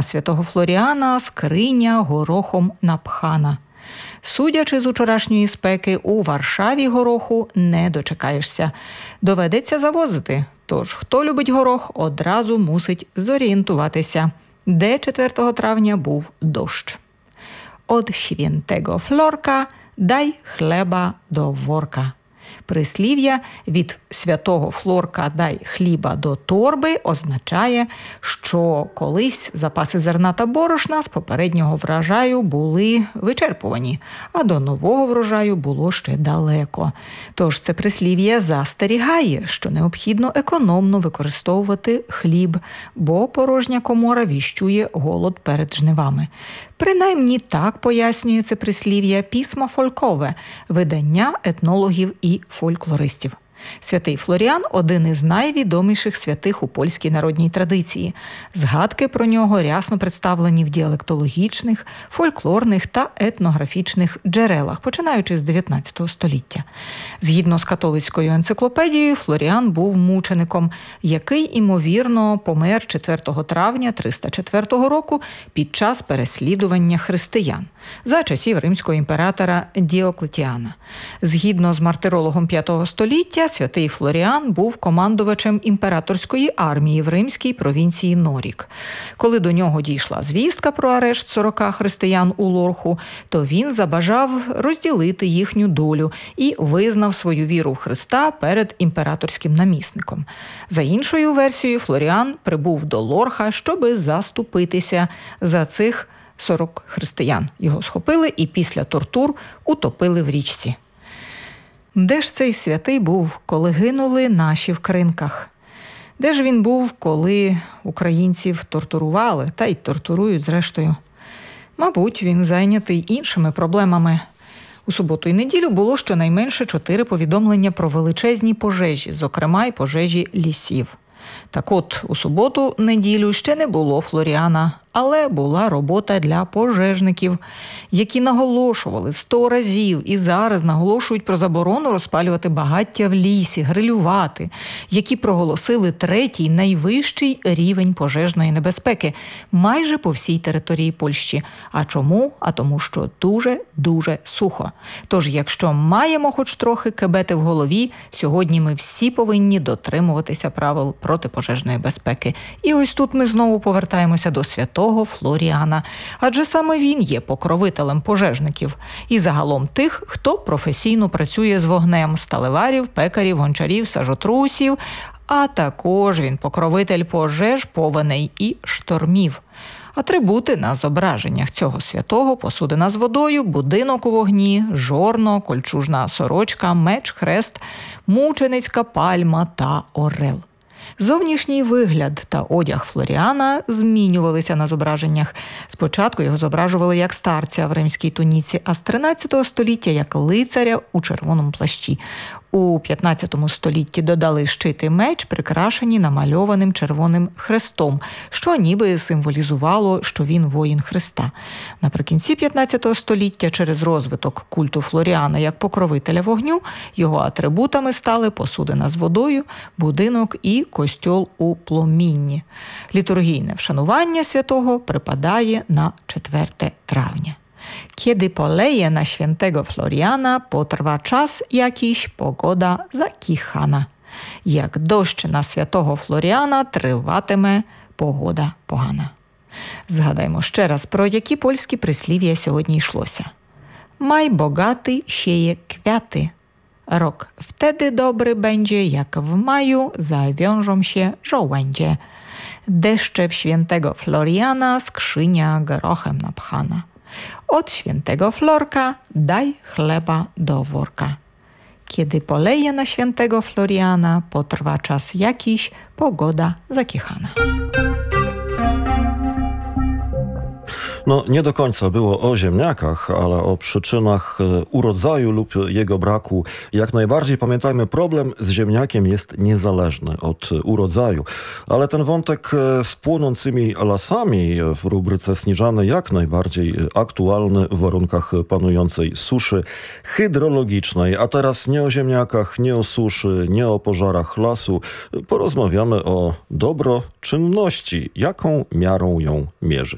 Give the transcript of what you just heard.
святого Флоріана скриня горохом напхана. Судячи з учорашньої спеки, у Варшаві гороху не дочекаєшся. Доведеться завозити. Тож, хто любить горох, одразу мусить зорієнтуватися, де 4 травня був дощ. «Од świętego Флорка дай хлеба до ворка». Прислів'я «від святого Флорка дай хліба до торби» означає, що колись запаси зерна та борошна з попереднього врожаю були вичерпувані, а до нового врожаю було ще далеко. Тож це прислів'я застерігає, що необхідно економно використовувати хліб, бо порожня комора віщує голод перед жнивами. Принаймні так пояснює це прислів'я «Пісмо фолькове» – видання етнологів і фольклористів. Святий Флоріан – один із найвідоміших святих у польській народній традиції. Згадки про нього рясно представлені в діалектологічних, фольклорних та етнографічних джерелах, починаючи з 19 століття. Згідно з католицькою енциклопедією, Флоріан був мучеником, який, імовірно, помер 4 травня 304 року під час переслідування християн за часів римського імператора Діоклетіана. Згідно з мартирологом 5 століття, святий Флоріан був командувачем імператорської армії в римській провінції Норік. Коли до нього дійшла звістка про арешт 40 християн у Лорху, то він забажав розділити їхню долю і визнав свою віру в Христа перед імператорським намісником. За іншою версією, Флоріан прибув до Лорха, щоби заступитися за цих 40 християн. Його схопили і після тортур утопили в річці. Де ж цей святий був, коли гинули наші в кринках? Де ж він був, коли українців тортурували, та й тортурують зрештою? Мабуть, він зайнятий іншими проблемами. У суботу і неділю було щонайменше 4 повідомлення про величезні пожежі, зокрема й пожежі лісів. Так от, у суботу-неділю ще не було Флоріана, але була робота для пожежників, які наголошували 100 разів і зараз наголошують про заборону розпалювати багаття в лісі, грилювати, які проголосили 3-й найвищий рівень пожежної небезпеки майже по всій території Польщі. А чому? А тому, що дуже сухо. Тож, якщо маємо хоч трохи кебети в голові, сьогодні ми всі повинні дотримуватися правил протипожежної безпеки. І ось тут ми знову повертаємося до святого Флоріана, адже саме він є покровителем пожежників і загалом тих, хто професійно працює з вогнем – сталеварів, пекарів, гончарів, сажотрусів, а також він покровитель пожеж, повеней і штормів. Атрибути на зображеннях цього святого – посудина з водою, будинок у вогні, жорно, кольчужна сорочка, меч, хрест, мученицька пальма та орел. Зовнішній вигляд та одяг Флоріана змінювалися на зображеннях. Спочатку його зображували як старця в римській туніці, а з 13 століття як лицаря у червоному плащі. У 15 столітті додали щит і меч, прикрашені намальованим червоним хрестом, що ніби символізувало, що він воїн Христа. Наприкінці 15 століття через розвиток культу Флоріана як покровителя вогню, його атрибутами стали посудина з водою, будинок і костьол у пломінні. Літургійне вшанування святого припадає на 4 травня. Kiedy poleje na świętego Floriana, potrwa czas jakiś, pogoda zakichana. Як дощ на святого Флоріана, триватиме погода погана. Згадаємо ще раз, про які польські прислів'я сьогодні йшлося. Maj bogaty sieje kwiaty. Rok wtedy dobry będzie, jak w maju zawiążą się żołędzie. Deszcze w świętego Floriana, skrzynia grochem napchana. Od świętego Florka daj chleba do worka. Kiedy poleje na świętego Floriana, potrwa czas jakiś, pogoda zakichana. No, nie do końca było o ziemniakach, ale o przyczynach urodzaju lub jego braku. Jak najbardziej pamiętajmy, problem z ziemniakiem jest niezależny od urodzaju. Ale ten wątek z płonącymi lasami w rubryce Sniżane jak najbardziej aktualny w warunkach panującej suszy hydrologicznej. A teraz nie o ziemniakach, nie o suszy, nie o pożarach lasu. Porozmawiamy o dobroczynności. Jaką miarą ją mierzyć?